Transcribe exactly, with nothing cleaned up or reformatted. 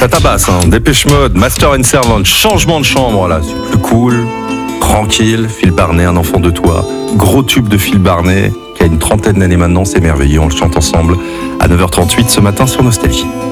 Ça tabasse, hein. Dépêche Mode, Master and Servant, changement de chambre, là, c'est plus cool, tranquille. Phil Barnet, un enfant de toi, gros tube de Phil Barnet, qui a une trentaine d'années maintenant, c'est merveilleux, on le chante ensemble à neuf heures trente-huit ce matin sur Nostalgie.